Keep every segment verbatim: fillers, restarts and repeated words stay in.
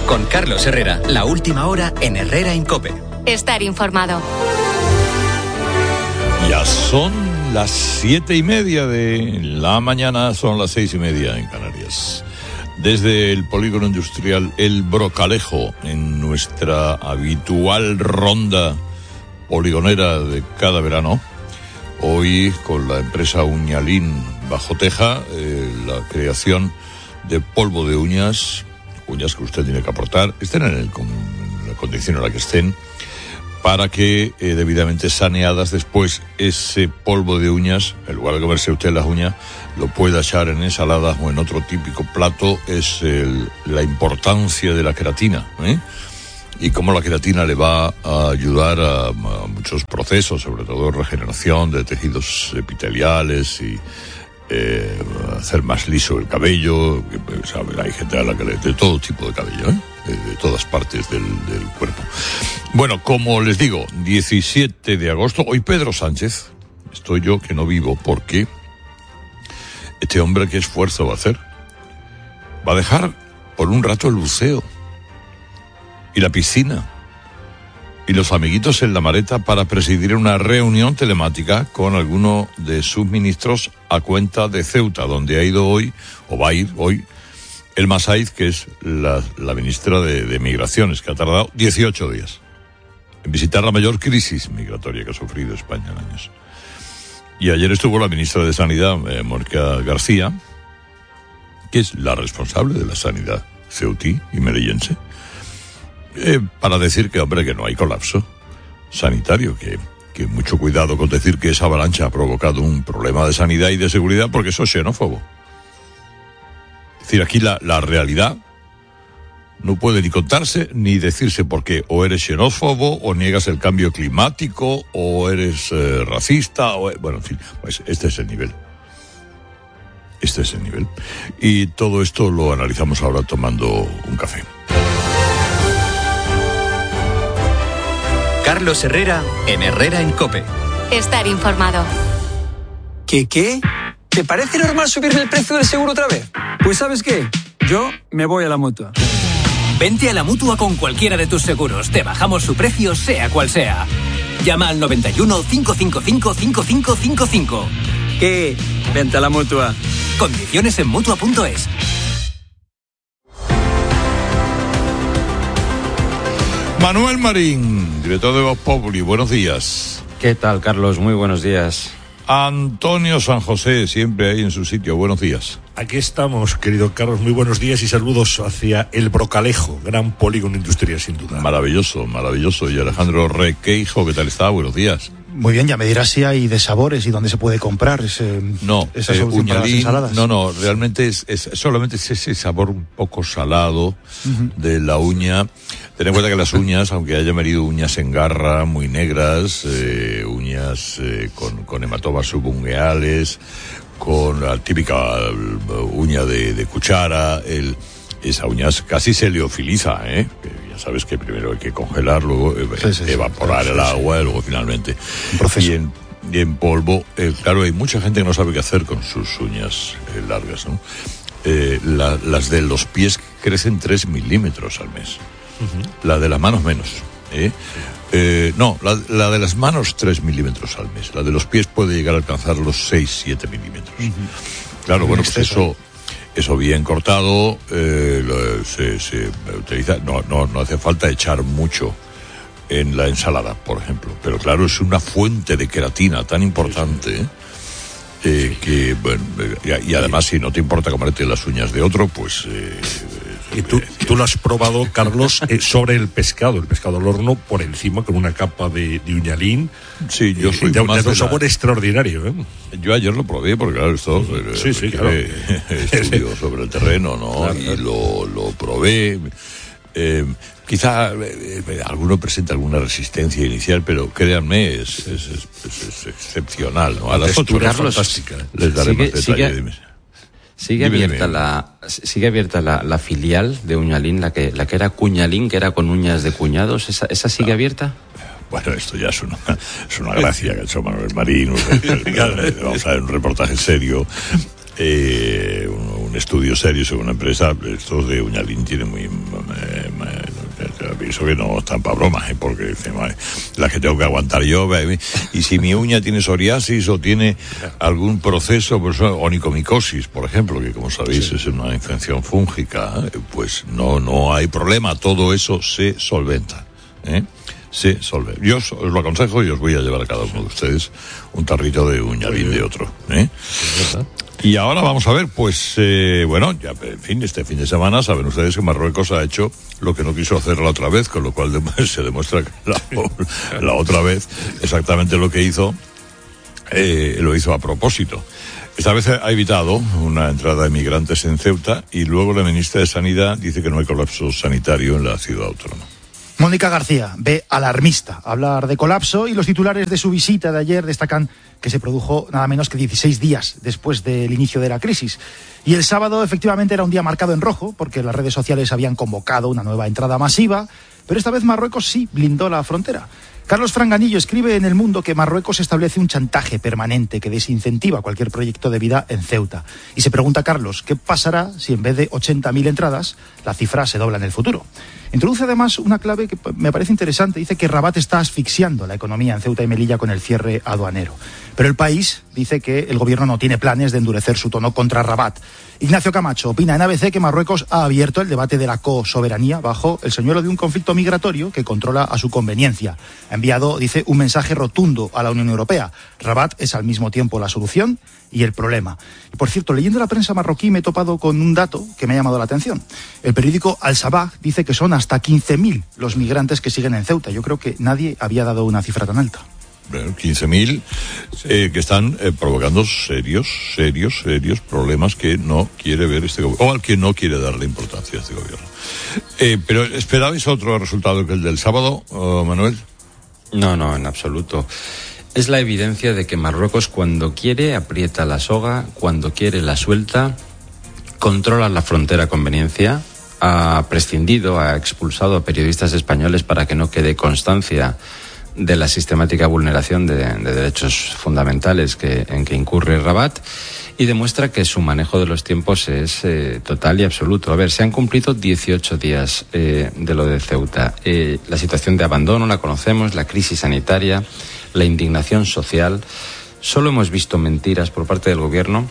Con Carlos Herrera, la última hora en Herrera en COPE. Estar informado. Ya son las siete y media de la mañana, son las seis y media en Canarias. Desde el polígono industrial El Brocalejo, en nuestra habitual ronda poligonera de cada verano, hoy con la empresa Uñalín bajo teja, eh, la creación de polvo de uñas, uñas que usted tiene que aportar, estén en, el, en la condición en la que estén, para que eh, debidamente saneadas después ese polvo de uñas, en lugar de comerse usted las uñas, lo pueda echar en ensaladas o en otro típico plato. Es el, la importancia de la queratina, ¿eh? Y cómo la queratina le va a ayudar a, a muchos procesos, sobre todo regeneración de tejidos epiteliales y eh, hacer más liso el cabello. ¿Sabe? Hay gente a la que le de todo tipo de cabello, ¿eh? De, de todas partes del, del cuerpo. Bueno, como les digo, diecisiete de agosto, hoy Pedro Sánchez, estoy yo que no vivo, porque este hombre, ¿qué esfuerzo va a hacer? Va a dejar por un rato el buceo y la piscina y los amiguitos en la maleta para presidir una reunión telemática con alguno de sus ministros a cuenta de Ceuta, donde ha ido hoy, o va a ir hoy, Elma Saiz, que es la, la ministra de, de Migraciones, que ha tardado dieciocho días en visitar la mayor crisis migratoria que ha sufrido España en años. Y ayer estuvo la ministra de Sanidad, eh, Mónica García, que es la responsable de la sanidad ceutí y melillense, eh, para decir que, hombre, que no hay colapso sanitario, que, que mucho cuidado con decir que esa avalancha ha provocado un problema de sanidad y de seguridad, porque eso es xenófobo. Es decir, aquí la, la realidad no puede ni contarse ni decirse, porque o eres xenófobo, o niegas el cambio climático, o eres eh, racista, o, bueno, en fin, pues este es el nivel. Este es el nivel. Y todo esto lo analizamos ahora tomando un café. Carlos Herrera en Herrera en COPE. Estar informado. ¿Qué qué? ¿Te parece normal subirme el precio del seguro otra vez? Pues ¿sabes qué? Yo me voy a la Mutua. Vente a la Mutua con cualquiera de tus seguros. Te bajamos su precio, sea cual sea. Llama al noventa y uno, cinco cinco cinco, cinco cinco cinco cinco. ¿Qué? Vente a la Mutua. Condiciones en Mutua punto es. Manuel Marín, director de Voz Populi, buenos días. ¿Qué tal, Carlos? Muy buenos días. Antonio San José, siempre ahí en su sitio, buenos días. Aquí estamos, querido Carlos, muy buenos días y saludos hacia El Brocalejo, gran polígono industrial sin duda. Maravilloso, maravilloso. Y Alejandro Requeijo, ¿qué tal está? Buenos días. Muy bien, ya me dirás si hay de sabores y dónde se puede comprar ese, no, esa eh, solución para las ensaladas. No, no, realmente es, es solamente es ese sabor un poco salado uh-huh. de la uña. Ten en cuenta que las uñas, aunque haya venido uñas en garra, muy negras, eh, uñas eh, con, con hematomas subungueales, con la típica uña de, de cuchara, el, esa uña casi se leofiliza, ¿eh? Ya sabes que primero hay que congelar, luego sí, sí, evaporar sí, el agua, sí. luego finalmente. Y en, y en polvo, eh, claro, hay mucha gente que no sabe qué hacer con sus uñas eh, largas, ¿no? Eh, la, las de los pies crecen tres milímetros al mes. Uh-huh. La de las manos menos, ¿eh? Eh, no, la, la de las manos tres milímetros al mes. La de los pies puede llegar a alcanzar los seis, siete milímetros. Uh-huh. Claro, bueno, pues eso, eso bien cortado, eh, lo, se, se utiliza. No, no, no hace falta echar mucho en la ensalada, por ejemplo. Pero claro, es una fuente de queratina tan importante, ¿eh? Eh, que, bueno, y, y además, si no te importa comerte las uñas de otro, pues... Eh, Y tú, tú lo has probado, Carlos, eh, sobre el pescado, el pescado al horno, por encima, con una capa de, de uñalín. Sí, yo soy eh, de, más de un de sabor la... extraordinario, ¿eh? Yo ayer lo probé, porque claro, esto... Sí, sí, claro. Estudio sobre el terreno, ¿no? Claro, y lo, lo probé. Eh, quizá eh, alguno presenta alguna resistencia inicial, pero créanme, es, es, es, es excepcional, ¿no? A las ocho horas fantásticas. Les daré sigue, más detalle, sigue... dime. Sigue dime, abierta dime. la sigue abierta la, la filial de Uñalín, la que la que era Cuñalín, que era con uñas de cuñados, esa esa sigue ah. abierta. Bueno, esto ya es una es una gracia que ha hecho Manuel Marín. Vamos a ver un reportaje serio, eh, un, un estudio serio sobre una empresa. Estos de Uñalín tienen muy... Eh, te aviso que no están para bromas, ¿eh? Porque la que tengo que aguantar yo, baby. Y si mi uña tiene psoriasis o tiene algún proceso, pues, onicomicosis, por ejemplo, que como sabéis sí. es una infección fúngica, pues no, no hay problema, todo eso se solventa, ¿eh? Se solventa. Yo os, os lo aconsejo y os voy a llevar a cada uno de ustedes un tarrito de Uñalín de otro, ¿eh? Y ahora vamos a ver, pues, eh, bueno, ya, en fin, este fin de semana saben ustedes que Marruecos ha hecho lo que no quiso hacer la otra vez, con lo cual de, se demuestra que la, la otra vez exactamente lo que hizo, eh, lo hizo a propósito. Esta vez ha evitado una entrada de migrantes en Ceuta y luego la ministra de Sanidad dice que no hay colapso sanitario en la ciudad autónoma. Mónica García ve alarmista hablar de colapso y los titulares de su visita de ayer destacan que se produjo nada menos que dieciséis días después del inicio de la crisis. Y el sábado efectivamente era un día marcado en rojo porque las redes sociales habían convocado una nueva entrada masiva, pero esta vez Marruecos sí blindó la frontera. Carlos Franganillo escribe en El Mundo que Marruecos establece un chantaje permanente que desincentiva cualquier proyecto de vida en Ceuta. Y se pregunta Carlos, ¿qué pasará si en vez de ochenta mil entradas la cifra se dobla en el futuro? Introduce además una clave que me parece interesante. Dice que Rabat está asfixiando la economía en Ceuta y Melilla con el cierre aduanero. Pero el País dice que el gobierno no tiene planes de endurecer su tono contra Rabat. Ignacio Camacho opina en A B C que Marruecos ha abierto el debate de la cosoberanía bajo el señuelo de un conflicto migratorio que controla a su conveniencia. Ha enviado, dice, un mensaje rotundo a la Unión Europea. Rabat es al mismo tiempo la solución y el problema. Y por cierto, leyendo la prensa marroquí me he topado con un dato que me ha llamado la atención. El periódico Al Sabah dice que son hasta quince mil los migrantes que siguen en Ceuta. Yo creo que nadie había dado una cifra tan alta. Bueno, quince mil eh, que están eh, provocando serios, serios, serios problemas que no quiere ver este gobierno, o al que no quiere darle importancia a este gobierno. Eh, pero ¿esperabais otro resultado que el del sábado, uh, Manuel? No, no, en absoluto. Es la evidencia de que Marruecos cuando quiere aprieta la soga, cuando quiere la suelta, controla la frontera a conveniencia, ha prescindido, ha expulsado a periodistas españoles para que no quede constancia de la sistemática vulneración de, de derechos fundamentales que, en que incurre Rabat, y demuestra que su manejo de los tiempos es eh, total y absoluto. A ver, se han cumplido dieciocho días eh, de lo de Ceuta. Eh, la situación de abandono la conocemos, la crisis sanitaria, la indignación social. Solo hemos visto mentiras por parte del gobierno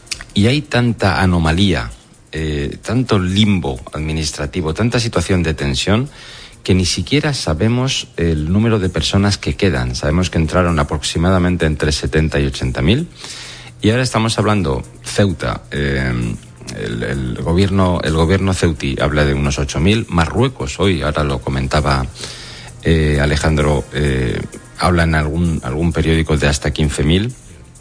y hay tanta anomalía, eh, tanto limbo administrativo, tanta situación de tensión que ni siquiera sabemos el número de personas que quedan. Sabemos que entraron aproximadamente entre setenta y ochenta mil. Y ahora estamos hablando, Ceuta, eh, el, el gobierno el gobierno ceutí habla de unos ocho mil. Marruecos, hoy, ahora lo comentaba eh, Alejandro, eh, habla en algún, algún periódico de hasta quince mil.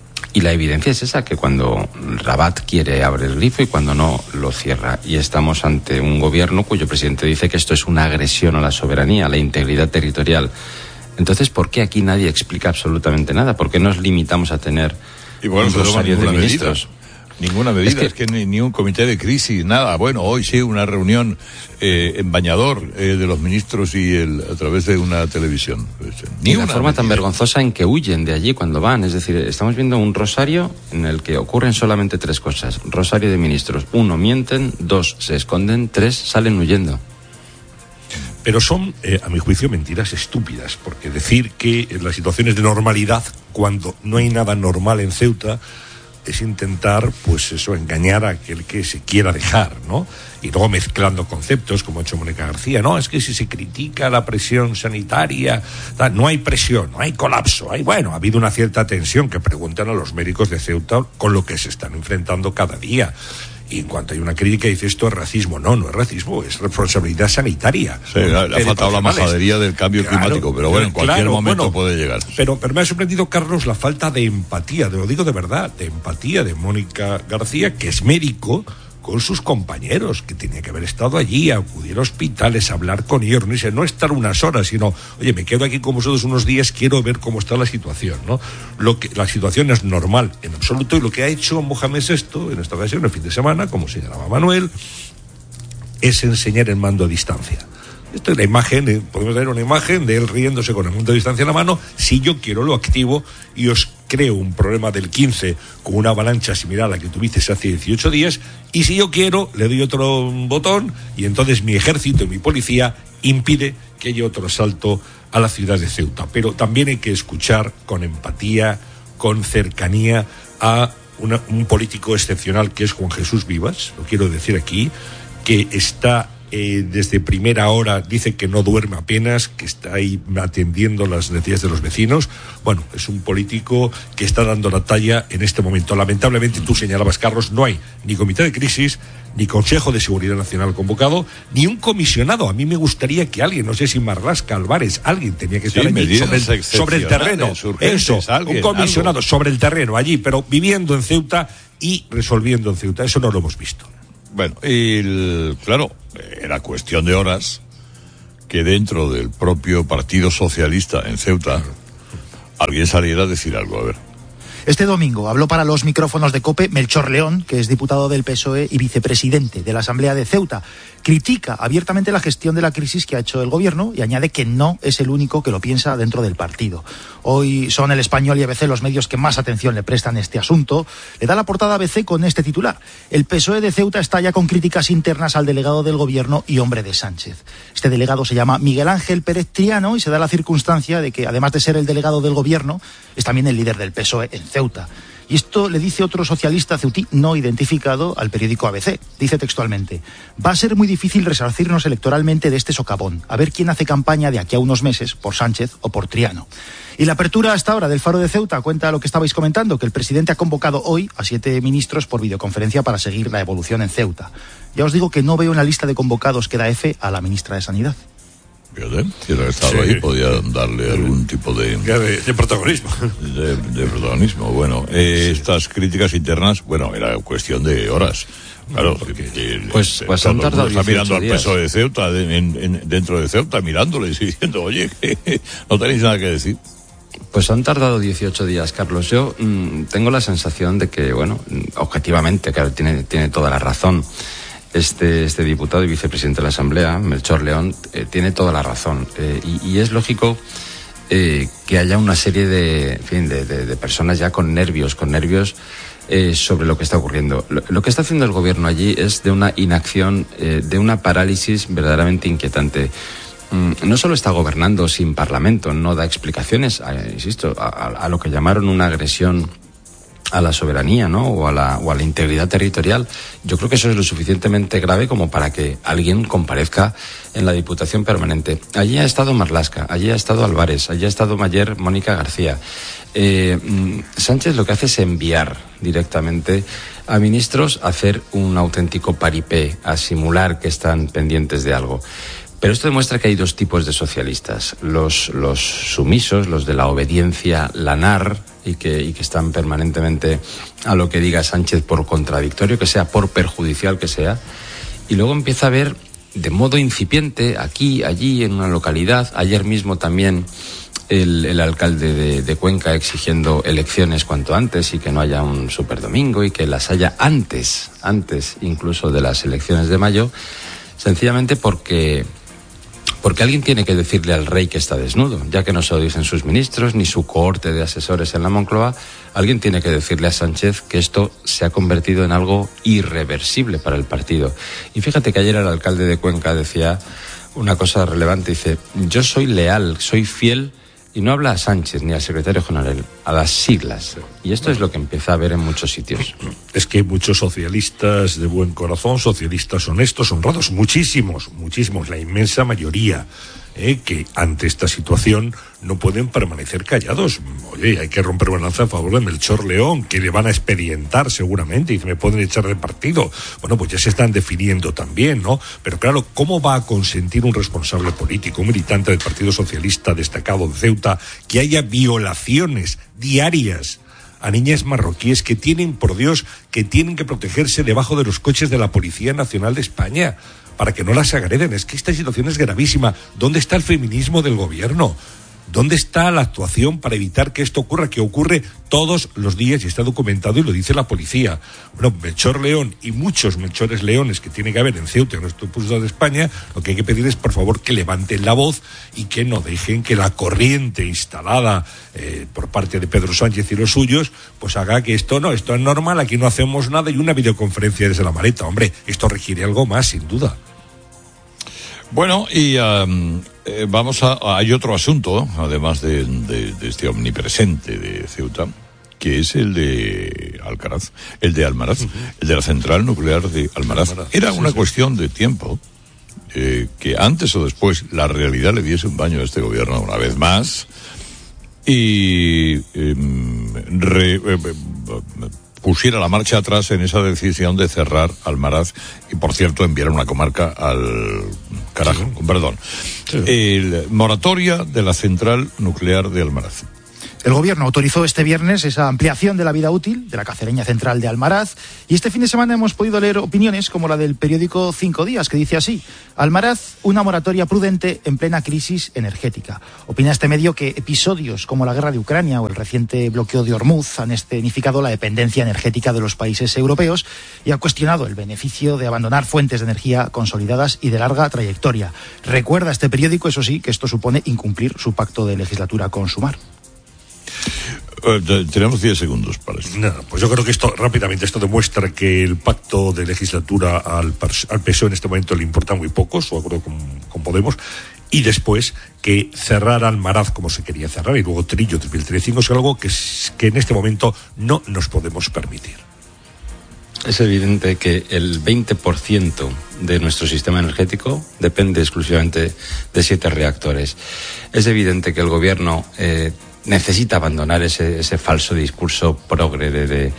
Y la evidencia es esa, que cuando Rabat quiere abre el grifo y cuando no lo cierra. Y estamos ante un gobierno cuyo presidente dice que esto es una agresión a la soberanía, a la integridad territorial. Entonces, ¿por qué aquí nadie explica absolutamente nada? ¿Por qué nos limitamos a tener y bueno, un rosario de ministros? Medida. Ninguna medida, es que, es que ni, ni un comité de crisis, nada. Bueno, hoy sí una reunión eh, en Bañador eh, de los ministros y el, a través de una televisión. Ni una forma medida. Tan vergonzosa en que huyen de allí cuando van. Es decir, estamos viendo un rosario en el que ocurren solamente tres cosas. Rosario de ministros. Uno, mienten. Dos, se esconden. Tres, salen huyendo. Pero son, eh, a mi juicio, mentiras estúpidas, porque decir que en las situaciones de normalidad, cuando no hay nada normal en Ceuta, es intentar, pues eso, engañar a aquel que se quiera dejar, ¿no? Y luego mezclando conceptos, como ha hecho Mónica García, no, es que si se critica la presión sanitaria, tal, no hay presión, no hay colapso, hay, bueno, ha habido una cierta tensión, que preguntan a los médicos de Ceuta con lo que se están enfrentando cada día. Y en cuanto hay una crítica dice esto es racismo, no, no es racismo, es responsabilidad sanitaria. Sí, le ha faltado la majadería del cambio claro, climático, pero bueno, en cualquier claro, momento bueno, puede llegar. Pero, pero me ha sorprendido, Carlos, la falta de empatía, te lo digo de verdad, de empatía de Mónica García, que es médico, con sus compañeros, que tenía que haber estado allí, acudir a hospitales, hablar con ellos, no, dice, no estar unas horas, sino, oye, me quedo aquí con vosotros unos días, quiero ver cómo está la situación, ¿no? Lo que, la situación es normal en absoluto, y lo que ha hecho Mohamed sexto, en esta ocasión, el fin de semana, como señalaba Manuel, es enseñar el mando a distancia. Esto es la imagen, eh, podemos ver una imagen de él riéndose con el mando a distancia en la mano. Si yo quiero lo activo y os creo un problema del quince con una avalancha similar a la que tuviste hace dieciocho días, y si yo quiero, le doy otro botón y entonces mi ejército y mi policía impide que haya otro asalto a la ciudad de Ceuta. Pero también hay que escuchar con empatía, con cercanía a una, un político excepcional que es Juan Jesús Vivas, lo quiero decir aquí, que está eh, desde primera hora, dice que no duerme apenas, que está ahí atendiendo las necesidades de los vecinos. Bueno, es un político que está dando la talla en este momento. Lamentablemente, tú señalabas, Carlos, no hay ni comité de crisis, ni Consejo de Seguridad Nacional convocado, ni un comisionado. A mí me gustaría que alguien, no sé si Marlaska, Álvarez, alguien tenía que estar sí, allí sobre el, sobre el terreno. Eso, alguien, un comisionado algo. sobre el terreno allí, pero viviendo en Ceuta y resolviendo en Ceuta. Eso no lo hemos visto. Bueno, y el, claro, era cuestión de horas que dentro del propio Partido Socialista en Ceuta alguien saliera a decir algo. A ver. Este domingo habló para los micrófonos de COPE Melchor León, que es diputado del P S O E y vicepresidente de la Asamblea de Ceuta. Critica abiertamente la gestión de la crisis que ha hecho el gobierno y añade que no es el único que lo piensa dentro del partido. Hoy son El Español y A B C los medios que más atención le prestan a este asunto. Le da la portada a A B C con este titular: el P S O E de Ceuta está ya con críticas internas al delegado del gobierno y hombre de Sánchez. Este delegado se llama Miguel Ángel Pérez Triano y se da la circunstancia de que, además de ser el delegado del gobierno, es también el líder del P S O E en Ceuta. Y esto le dice otro socialista ceutí no identificado al periódico A B C. Dice textualmente: va a ser muy difícil resarcirnos electoralmente de este socavón. A ver quién hace campaña de aquí a unos meses por Sánchez o por Triano. Y la apertura hasta ahora del Faro de Ceuta cuenta lo que estabais comentando, que el presidente ha convocado hoy a siete ministros por videoconferencia para seguir la evolución en Ceuta. Ya os digo que no veo en la lista de convocados que da F a la ministra de Sanidad. Fíjate, si hubiera estado sí. ahí, podía darle algún tipo de... De, de protagonismo. De, de protagonismo, bueno. Eh, sí. Estas críticas internas, bueno, era cuestión de horas. Claro, porque el, pues, pues han tardado está mirando al P S O E de Ceuta, de, en, en, dentro de Ceuta, mirándoles y diciendo, oye, que no tenéis nada que decir. Pues han tardado dieciocho días, Carlos. Yo mmm, tengo la sensación de que, bueno, objetivamente, claro, tiene, tiene toda la razón. Este, este diputado y vicepresidente de la Asamblea, Melchor León, eh, tiene toda la razón. Eh, y, y es lógico eh, que haya una serie de, en fin, de, de, de personas ya con nervios, con nervios eh, sobre lo que está ocurriendo. Lo, lo que está haciendo el gobierno allí es de una inacción, eh, de una parálisis verdaderamente inquietante. Mm, no solo está gobernando sin parlamento, no da explicaciones, a, insisto, a, a lo que llamaron una agresión a la soberanía, ¿no? O a la, o a la integridad territorial. Yo creo que eso es lo suficientemente grave como para que alguien comparezca en la Diputación Permanente. Allí ha estado Marlaska, allí ha estado Álvarez, allí ha estado ayer Mónica García. Eh, Sánchez lo que hace es enviar directamente a ministros a hacer un auténtico paripé, a simular que están pendientes de algo. Pero esto demuestra que hay dos tipos de socialistas. Los, los sumisos, los de la obediencia lanar, y que, y que están permanentemente a lo que diga Sánchez, por contradictorio que sea, por perjudicial que sea. Y luego empieza a haber, de modo incipiente, aquí, allí, en una localidad, ayer mismo también el, el alcalde de, de Cuenca exigiendo elecciones cuanto antes y que no haya un superdomingo y que las haya antes, antes incluso de las elecciones de mayo, sencillamente porque... Porque alguien tiene que decirle al rey que está desnudo, ya que no se lo dicen sus ministros ni su cohorte de asesores en la Moncloa. Alguien tiene que decirle a Sánchez que esto se ha convertido en algo irreversible para el partido. Y fíjate que ayer el alcalde de Cuenca decía una cosa relevante, dice: yo soy leal, soy fiel, y no habla a Sánchez ni al secretario general, a las siglas. Y esto es lo que empieza a ver en muchos sitios. Es que hay muchos socialistas de buen corazón, socialistas honestos, honrados, muchísimos, muchísimos, la inmensa mayoría, eh, que ante esta situación no pueden permanecer callados. Oye, hay que romper una lanza a favor de Melchor León, que le van a expedientar seguramente y me pueden echar de partido. Bueno, pues ya se están definiendo también, ¿no? Pero claro, ¿cómo va a consentir un responsable político, un militante del Partido Socialista destacado de Ceuta, que haya violaciones diarias a niñas marroquíes que tienen, por Dios, que tienen que protegerse debajo de los coches de la Policía Nacional de España para que no las agreden? Es que esta situación es gravísima. ¿Dónde está el feminismo del gobierno? ¿Dónde está la actuación para evitar que esto ocurra? Que ocurre todos los días y está documentado y lo dice la policía. Bueno, Melchor León y muchos Melchores Leones que tiene que haber en Ceuta, en nuestro punto de España, lo que hay que pedir es, por favor, que levanten la voz y que no dejen que la corriente instalada eh, por parte de Pedro Sánchez y los suyos, pues haga que esto no, esto es normal, aquí no hacemos nada y una videoconferencia desde la maleta. Hombre, esto requiere algo más, sin duda. Bueno, y um, eh, vamos a... Hay otro asunto, además de, de, de este omnipresente de Ceuta, que es el de Alcaraz, el de Almaraz, uh-huh. el de la central nuclear de Almaraz. Almaraz. Era sí, una sí. cuestión de tiempo eh, que antes o después la realidad le diese un baño a este gobierno una vez más y eh, re, eh, pusiera la marcha atrás en esa decisión de cerrar Almaraz y, por cierto, enviar una comarca al carajo, sí. con perdón. Sí. El moratoria de la central nuclear de Almaraz. El gobierno autorizó este viernes esa ampliación de la vida útil de la cacereña central de Almaraz y este fin de semana hemos podido leer opiniones como la del periódico Cinco Días, que dice así: Almaraz, una moratoria prudente en plena crisis energética. Opina este medio que episodios como la guerra de Ucrania o el reciente bloqueo de Hormuz han escenificado la dependencia energética de los países europeos y ha cuestionado el beneficio de abandonar fuentes de energía consolidadas y de larga trayectoria. Recuerda este periódico, eso sí, que esto supone incumplir su pacto de legislatura con Sumar. Uh, tenemos diez segundos para eso. No, pues yo creo que esto, rápidamente, esto demuestra que el pacto de legislatura al, al P S O E en este momento le importa muy poco, su acuerdo con, con Podemos, y después que cerrar Almaraz como se quería cerrar, y luego Trillo dos mil treinta y cinco, es algo que, que en este momento no nos podemos permitir. Es evidente que el veinte por ciento de nuestro sistema energético depende exclusivamente de siete reactores. Es evidente que el gobierno eh, necesita abandonar ese, ese falso discurso progre de, de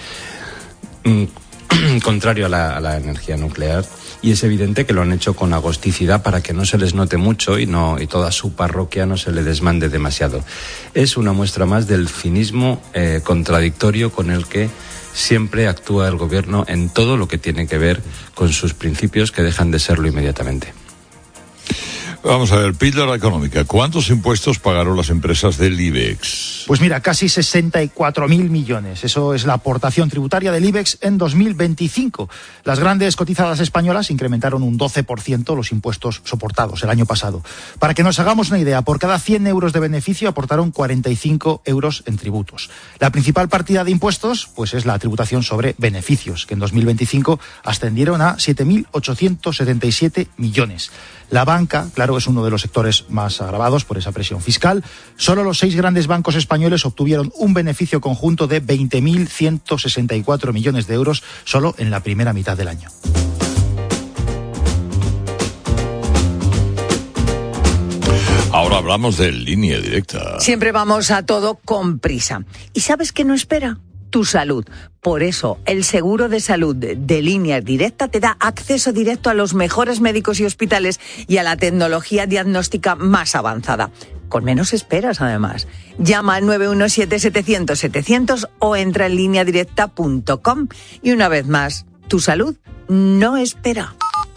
mm, contrario a la, a la energía nuclear, y es evidente que lo han hecho con agosticidad para que no se les note mucho y no y toda su parroquia no se le desmande demasiado. Es una muestra más del cinismo eh, contradictorio con el que siempre actúa el gobierno en todo lo que tiene que ver con sus principios, que dejan de serlo inmediatamente. Vamos a ver, píldora económica. ¿Cuántos impuestos pagaron las empresas del IBEX? Pues mira, casi sesenta y cuatro mil millones. Eso es la aportación tributaria del IBEX en dos mil veinticinco. Las grandes cotizadas españolas incrementaron un doce por ciento los impuestos soportados el año pasado. Para que nos hagamos una idea, por cada cien euros de beneficio aportaron cuarenta y cinco euros en tributos. La principal partida de impuestos pues es la tributación sobre beneficios, que en dos mil veinticinco ascendieron a siete mil ochocientos setenta y siete millones. La banca, claro, es uno de los sectores más agravados por esa presión fiscal. Solo los seis grandes bancos españoles obtuvieron un beneficio conjunto de veinte mil ciento sesenta y cuatro millones de euros solo en la primera mitad del año. Ahora hablamos de Línea Directa. Siempre vamos a todo con prisa. ¿Y sabes qué no espera? Tu salud. Por eso, el seguro de salud de Línea Directa te da acceso directo a los mejores médicos y hospitales y a la tecnología diagnóstica más avanzada. Con menos esperas, además. Llama al nueve uno siete, setecientos, setecientos o entra en línea directa punto com. Y una vez más, tu salud no espera.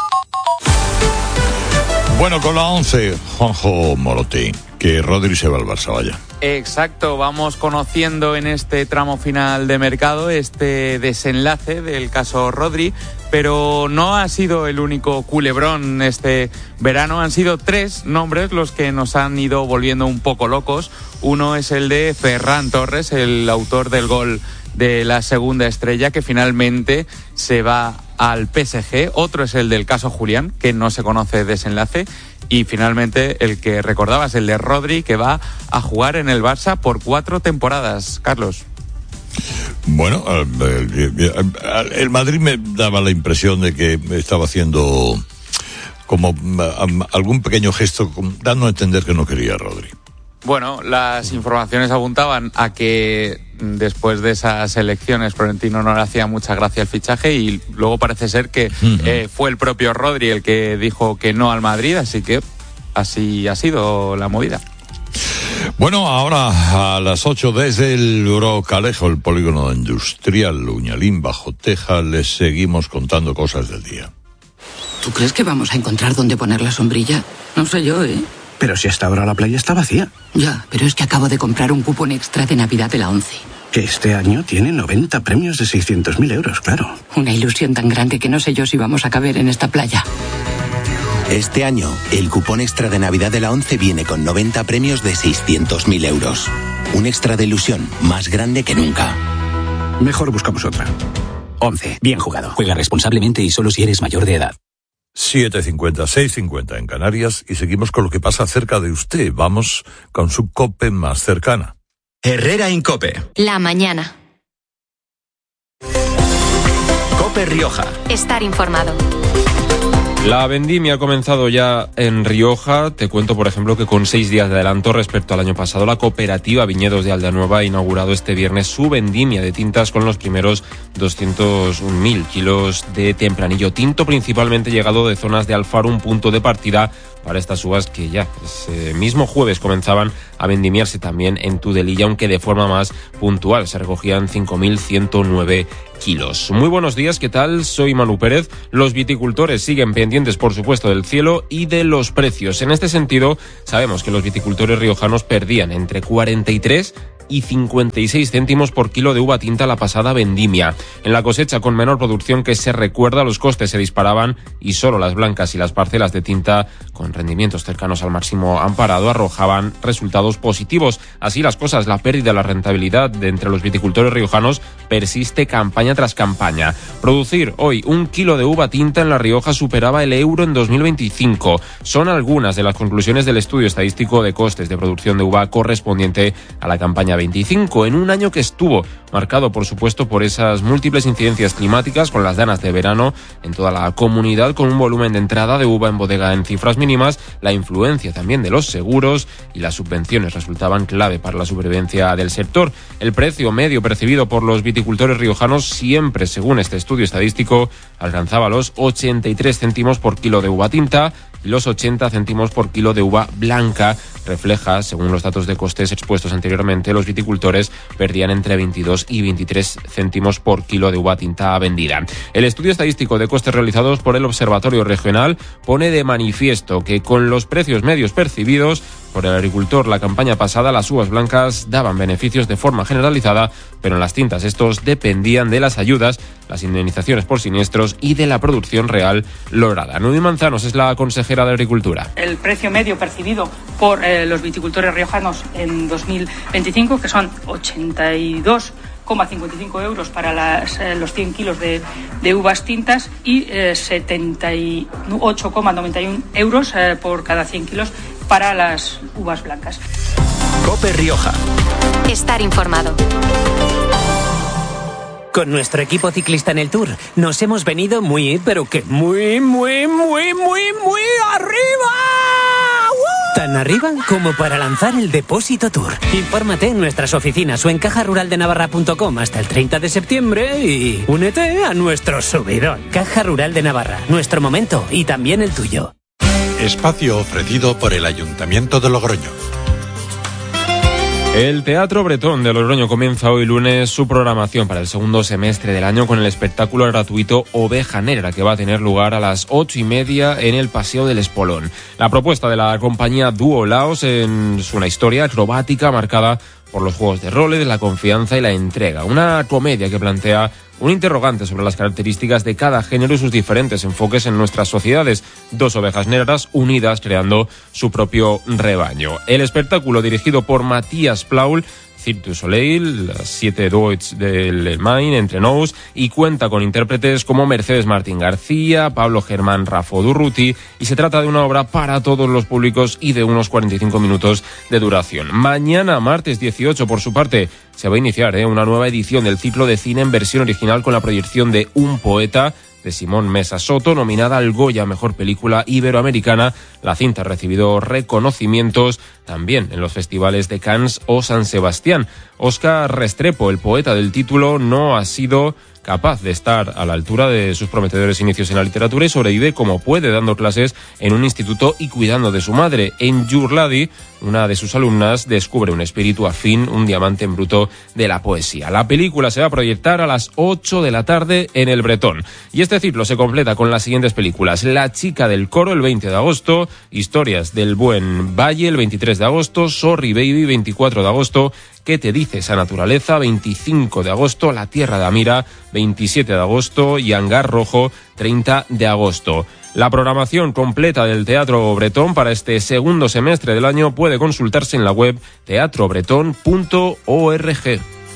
Bueno, con la once, Juanjo Morote, que Rodri se va al Barça, vaya. Exacto, vamos conociendo en este tramo final de mercado este desenlace del caso Rodri, pero no ha sido el único culebrón este verano, han sido tres nombres los que nos han ido volviendo un poco locos. Uno es el de Ferran Torres, el autor del gol de la segunda estrella, que finalmente se va al P S G. Otro es el del caso Julián, que no se conoce desenlace. Y finalmente el que recordabas, el de Rodri, que va a jugar en el Barça por cuatro temporadas. Carlos. Bueno, el Madrid me daba la impresión de que estaba haciendo como algún pequeño gesto, dando a entender que no quería a Rodri. Bueno, las informaciones apuntaban a que después de esas elecciones Florentino no le hacía mucha gracia el fichaje, y luego parece ser que uh-huh. eh, fue el propio Rodri el que dijo que no al Madrid, así que así ha sido la movida. Bueno, ahora a las ocho desde el Brocalejo, el polígono industrial Uñalín bajo Teja, les seguimos contando cosas del día. ¿Tú crees que vamos a encontrar dónde poner la sombrilla? No sé yo, ¿eh? Pero si hasta ahora la playa está vacía. Ya, pero es que acabo de comprar un cupón extra de Navidad de la ONCE. Que este año tiene noventa premios de seiscientos mil euros, claro. Una ilusión tan grande que no sé yo si vamos a caber en esta playa. Este año, el cupón extra de Navidad de la ONCE viene con noventa premios de seiscientos mil euros. Un extra de ilusión más grande que nunca. Mejor buscamos otra. ONCE. Bien jugado. Juega responsablemente y solo si eres mayor de edad. siete cincuenta, seis cincuenta en Canarias y seguimos con lo que pasa cerca de usted. Vamos con su COPE más cercana. Herrera en COPE. La mañana. COPE Rioja. Estar informado. La vendimia ha comenzado ya en Rioja. Te cuento, por ejemplo, que con seis días de adelanto respecto al año pasado, la cooperativa Viñedos de Aldeanueva ha inaugurado este viernes su vendimia de tintas con los primeros doscientos mil kilos de tempranillo tinto, principalmente llegado de zonas de Alfaro, un punto de partida para estas uvas que ya ese mismo jueves comenzaban a vendimiarse también en Tudelilla, aunque de forma más puntual. Se recogían cinco mil ciento nueve kilos. Muy buenos días, ¿qué tal? Soy Manu Pérez. Los viticultores siguen pendientes, por supuesto, del cielo y de los precios. En este sentido, sabemos que los viticultores riojanos perdían entre cuarenta y tres y cincuenta y seis céntimos por kilo de uva tinta la pasada vendimia. En la cosecha con menor producción que se recuerda, los costes se disparaban y solo las blancas y las parcelas de tinta con rendimientos cercanos al máximo amparado arrojaban resultados positivos. Así las cosas, la pérdida de la rentabilidad de entre los viticultores riojanos persiste campaña tras campaña. Producir hoy un kilo de uva tinta en La Rioja superaba el euro en dos mil veinticinco. Son algunas de las conclusiones del estudio estadístico de costes de producción de uva correspondiente a la campaña veinticinco, en un año que estuvo marcado, por supuesto, por esas múltiples incidencias climáticas, con las danas de verano en toda la comunidad, con un volumen de entrada de uva en bodega en cifras mínimas, la influencia también de los seguros y las subvenciones resultaban clave para la supervivencia del sector. El precio medio percibido por los viticultores riojanos siempre, según este estudio estadístico, alcanzaba los ochenta y tres céntimos por kilo de uva tinta y los ochenta céntimos por kilo de uva blanca. Refleja, según los datos de costes expuestos anteriormente, los viticultores perdían entre veintidós y veintitrés céntimos por kilo de uva tinta vendida. El estudio estadístico de costes realizados por el Observatorio Regional pone de manifiesto que con los precios medios percibidos por el agricultor la campaña pasada, las uvas blancas daban beneficios de forma generalizada, pero en las tintas estos dependían de las ayudas, las indemnizaciones por siniestros y de la producción real lograda. Nudy Manzanos es la consejera de Agricultura. El precio medio percibido por eh, los viticultores riojanos en dos mil veinticinco, que son ochenta y dos coma cincuenta y cinco euros para las, eh, los cien kilos de, de uvas tintas y eh, setenta y ocho coma noventa y uno euros eh, por cada cien kilos para las uvas blancas. COPE Rioja. Estar informado. Con nuestro equipo ciclista en el Tour nos hemos venido muy, pero que muy, muy, muy, muy, muy arriba. ¡Uh! Tan arriba como para lanzar el Depósito Tour. Infórmate en nuestras oficinas o en caja rural de navarra punto com hasta el treinta de septiembre y únete a nuestro subidón. Caja Rural de Navarra, nuestro momento y también el tuyo. Espacio ofrecido por el Ayuntamiento de Logroño. El Teatro Bretón de Logroño comienza hoy lunes su programación para el segundo semestre del año con el espectáculo gratuito Oveja Negra, que va a tener lugar a las ocho y media en el Paseo del Espolón. La propuesta de la compañía Dúo Laos es una historia acrobática marcada por los juegos de roles, la confianza y la entrega. Una comedia que plantea un interrogante sobre las características de cada género y sus diferentes enfoques en nuestras sociedades. Dos ovejas negras unidas creando su propio rebaño. El espectáculo, dirigido por Matías Plaul, Cirque du Soleil, las siete Deutsch del Main, entre nous, y cuenta con intérpretes como Mercedes Martín García, Pablo Germán Rafo Durruti, y se trata de una obra para todos los públicos y de unos cuarenta y cinco minutos de duración. Mañana, martes dieciocho, por su parte, se va a iniciar ¿eh? una nueva edición del ciclo de cine en versión original con la proyección de Un Poeta, de Simón Mesa Soto, nominada al Goya Mejor Película Iberoamericana. La cinta ha recibido reconocimientos también en los festivales de Cannes o San Sebastián. Óscar Restrepo, el poeta del título, no ha sido capaz de estar a la altura de sus prometedores inicios en la literatura y sobrevive como puede, dando clases en un instituto y cuidando de su madre. En Yurladi, una de sus alumnas descubre un espíritu afín, un diamante en bruto de la poesía. La película se va a proyectar a las ocho de la tarde en El Bretón. Y este ciclo se completa con las siguientes películas: La chica del coro, el veinte de agosto, Historias del buen Valle, el veintitrés de agosto, Sorry Baby, veinticuatro de agosto, ¿Qué te dice esa naturaleza?, veinticinco de agosto, La tierra de Amira, veintisiete de agosto y Hangar Rojo, treinta de agosto. La programación completa del Teatro Bretón para este segundo semestre del año puede consultarse en la web teatro bretón punto org.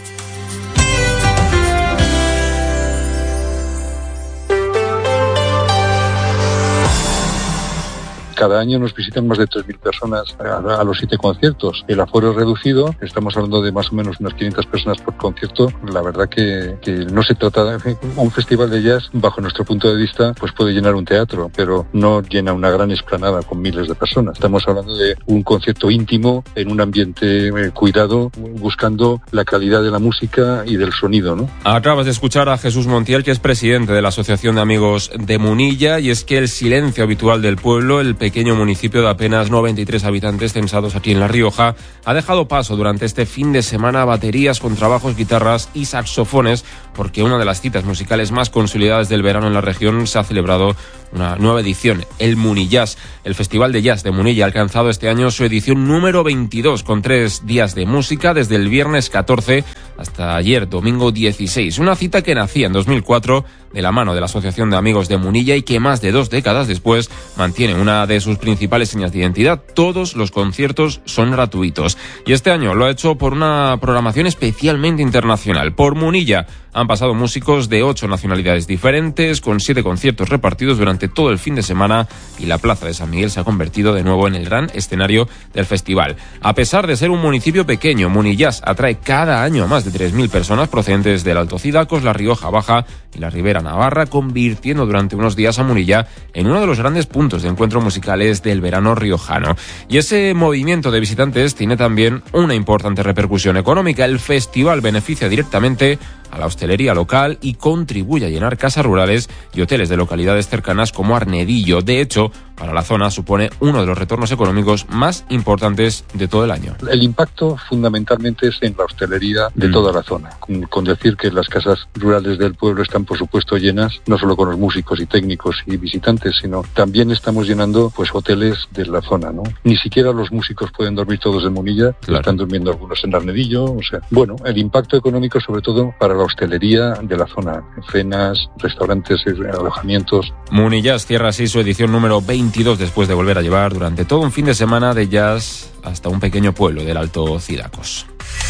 Cada año nos visitan más de tres mil personas a, a los siete conciertos. El aforo es reducido, estamos hablando de más o menos unas quinientas personas por concierto. La verdad que, que no se trata de un festival de jazz, bajo nuestro punto de vista, pues puede llenar un teatro, pero no llena una gran explanada con miles de personas. Estamos hablando de un concierto íntimo, en un ambiente eh, cuidado, buscando la calidad de la música y del sonido, ¿no? Acabas de escuchar a Jesús Montiel, que es presidente de la Asociación de Amigos de Munilla, y es que el silencio habitual del pueblo, el pequeño municipio de apenas noventa y tres habitantes censados aquí en La Rioja, ha dejado paso durante este fin de semana a baterías, contrabajos, guitarras y saxofones, porque una de las citas musicales más consolidadas del verano en la región se ha celebrado una nueva edición, el Munillas. El Festival de Jazz de Munilla ha alcanzado este año su edición número veintidós, con tres días de música desde el viernes catorce hasta ayer, domingo dieciséis. Una cita que nacía en dos mil cuatro de la mano de la Asociación de Amigos de Munilla y que más de dos décadas después mantiene una de sus principales señas de identidad. Todos los conciertos son gratuitos. Y este año lo ha hecho por una programación especialmente internacional. Por Munilla han pasado músicos de ocho nacionalidades diferentes, con siete conciertos repartidos durante todo el fin de semana, y la Plaza de San Miguel se ha convertido de nuevo en el gran escenario del festival. A pesar de ser un municipio pequeño, Munillas atrae cada año a más de tres mil personas procedentes del Alto Cidacos, La Rioja Baja y la Ribera Navarra, convirtiendo durante unos días a Munilla en uno de los grandes puntos de encuentro musicales del verano riojano. Y ese movimiento de visitantes tiene también una importante repercusión económica. El festival beneficia directamente a la hostelería local y contribuye a llenar casas rurales y hoteles de localidades cercanas como Arnedillo. De hecho, para la zona supone uno de los retornos económicos más importantes de todo el año. El impacto fundamentalmente es en la hostelería de mm. toda la zona, con, con decir que las casas rurales del pueblo están por supuesto llenas, no solo con los músicos y técnicos y visitantes, sino también estamos llenando pues hoteles de la zona, ¿no? Ni siquiera los músicos pueden dormir todos en Munilla, claro. Están durmiendo algunos en Arnedillo, o sea, bueno, el impacto económico sobre todo para la hostelería de la zona, cenas, restaurantes, alojamientos. Munillas cierra así su edición número veintidós después de volver a llevar durante todo un fin de semana de jazz hasta un pequeño pueblo del Alto Cidacos.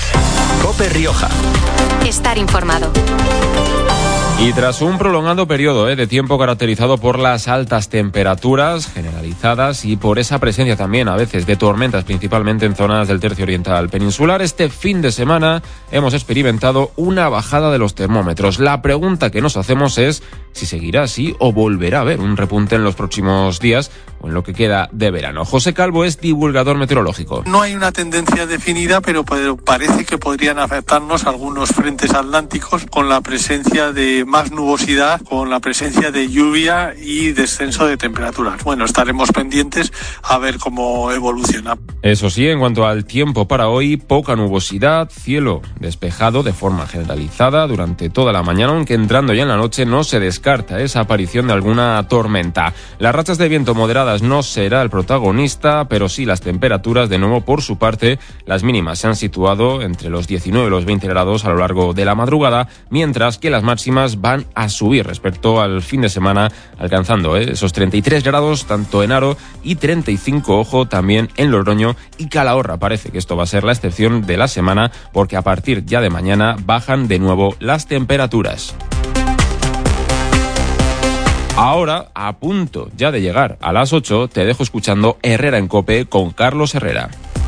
COPE Rioja. Estar informado. Y tras un prolongado periodo eh, de tiempo caracterizado por las altas temperaturas generalizadas y por esa presencia también a veces de tormentas, principalmente en zonas del tercio oriental peninsular, este fin de semana hemos experimentado una bajada de los termómetros. La pregunta que nos hacemos es si seguirá así o volverá a haber un repunte en los próximos días o en lo que queda de verano. José Calvo es divulgador meteorológico. No hay una tendencia definida, pero parece que podrían afectarnos algunos frentes atlánticos con la presencia de más nubosidad, con la presencia de lluvia y descenso de temperaturas. Bueno, estaremos pendientes a ver cómo evoluciona. Eso sí, en cuanto al tiempo para hoy, poca nubosidad, cielo despejado de forma generalizada durante toda la mañana, aunque entrando ya en la noche no se descarta esa aparición de alguna tormenta. Las rachas de viento moderadas no será el protagonista, pero sí las temperaturas. De nuevo, por su parte, las mínimas se han situado entre los diecinueve y los veinte grados a lo largo de la madrugada, mientras que las máximas van a subir respecto al fin de semana, alcanzando ¿eh? esos treinta y tres grados tanto en Haro y treinta y cinco, ojo, también en Logroño y Calahorra. Parece que esto va a ser la excepción de la semana, porque a partir ya de mañana bajan de nuevo las temperaturas. Ahora, a punto ya de llegar a las ocho, te dejo escuchando Herrera en COPE con Carlos Herrera.